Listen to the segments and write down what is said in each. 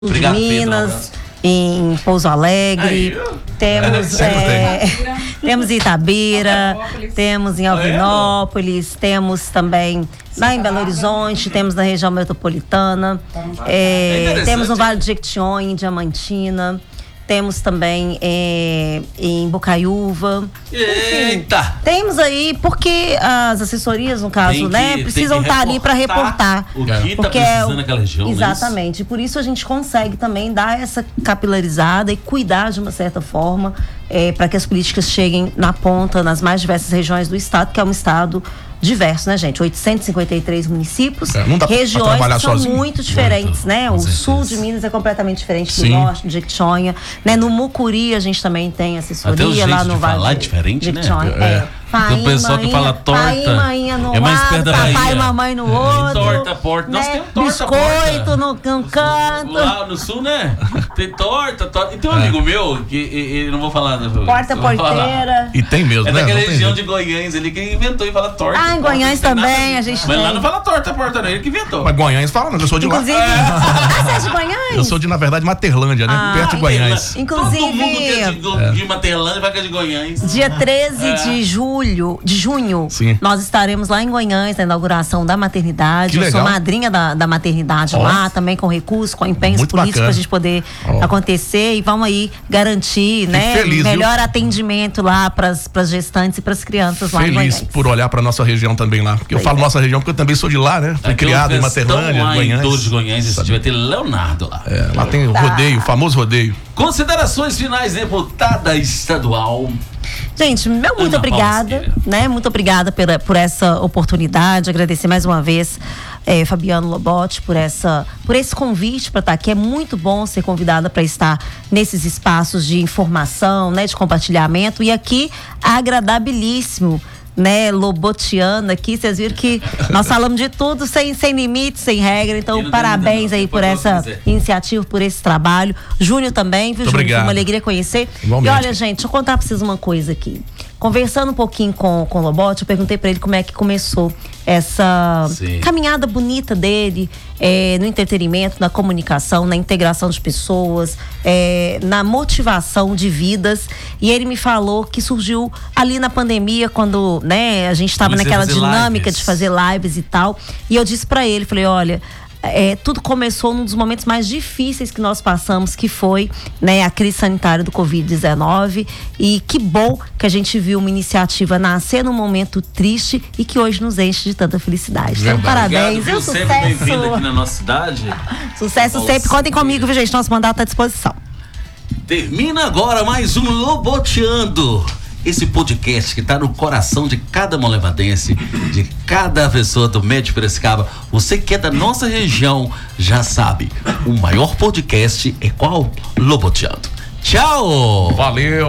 Obrigado, de Minas, Pedro, em Pouso Alegre, temos Itabira, temos em Alvinópolis, temos também lá em Belo Horizonte, temos na região metropolitana, temos no Vale do Jequitinhonha, em Diamantina. Temos também em Bocaiúva. Eita! Enfim, temos aí, porque as assessorias, no caso, precisam estar ali para reportar. O que está precisando naquela região. Exatamente. Por isso a gente consegue também dar essa capilarizada e cuidar de uma certa forma para que as políticas cheguem na ponta, nas mais diversas regiões do estado, que é um estado diverso, né, gente? 853 municípios, regiões que são muito diferentes, né? O sul de Minas é completamente diferente do norte, do Jequitinhonha, né? No Mucuri a gente também tem assessoria, lá no Vale. Lá é diferente, Jequitinhonha, né? Tem o pessoal que fala torta, pai e maninha no é mais perto da Bahia. Papai e mamãe no outro. Torta, porta. Né? Nós temos torta, biscoito no canto. Lá no sul, né? Tem torta. E tem um amigo meu, que ele não vou falar. Porta porteira. E tem mesmo, né? É daquela região de Goiânia, ele que inventou e fala torta. Ah, em Goiânia também a gente tem. Mas lá não fala torta, não, ele que inventou. Mas Goiânia fala, eu sou de lá. Inclusive, você é de Goiânia? Eu sou de, na verdade, Materlândia, né? Perto de Goiânia. Inclusive, todo mundo que é de Materlândia vai que é de Goiânia. Dia 13 de junho, sim, nós estaremos lá em Goiânia, na inauguração da maternidade. Eu sou madrinha da maternidade lá, também com recursos, com empenhos políticos pra gente poder acontecer, e vamos aí garantir, né, feliz, melhor atendimento lá pras gestantes e pras crianças lá em Goiânia. Feliz por olhar pra nossa região também lá, porque eu falo nossa região porque eu também sou de lá, né? Fui criado em Materlândia, Goiânia. Em Torres de Goiânia, a gente vai ter Leonardo lá. Lá tem o rodeio, o famoso rodeio. Considerações finais, deputada estadual. Gente, muito obrigada, né? Muito obrigada por essa oportunidade. Agradecer mais uma vez Fabiano Lobotti por esse convite para estar aqui. É muito bom ser convidada para estar nesses espaços de informação, né? De compartilhamento. E aqui, agradabilíssimo, né, lobotiana aqui, vocês viram que nós falamos de tudo sem limite, sem regra, então parabéns aí por essa iniciativa, por esse trabalho. Júnior também, viu, Júnior? Foi uma alegria conhecer. Igualmente. E olha, gente, deixa eu contar pra vocês uma coisa aqui. Conversando um pouquinho com o Lobotti, eu perguntei pra ele como é que começou essa caminhada bonita dele no entretenimento, na comunicação, na integração de pessoas, na motivação de vidas. E ele me falou que surgiu ali na pandemia, quando, né, a gente estava naquela dinâmica de fazer lives e tal. E eu disse pra ele, falei, olha, tudo começou num dos momentos mais difíceis que nós passamos, que foi, né, a crise sanitária do Covid-19, e que bom que a gente viu uma iniciativa nascer num momento triste e que hoje nos enche de tanta felicidade. Então, parabéns, e um sucesso. Sempre bem-vindo aqui na nossa cidade. Sucesso sempre, contem comigo, viu, gente? Nosso mandato está à disposição. Termina agora mais um Loboteando. Esse podcast que tá no coração de cada molevadense, de cada pessoa do Médio Piracicaba. Você que é da nossa região já sabe, o maior podcast é qual? Loboteando. Tchau! Valeu.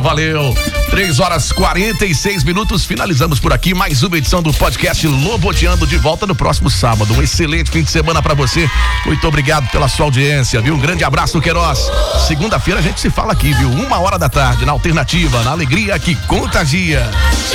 3h46. Finalizamos por aqui mais uma edição do podcast Loboteando, de volta no próximo sábado. Um excelente fim de semana pra você. Muito obrigado pela sua audiência, viu? Um grande abraço, Queiroz. Segunda-feira a gente se fala aqui, viu? 1h da tarde, na Alternativa, na alegria que contagia.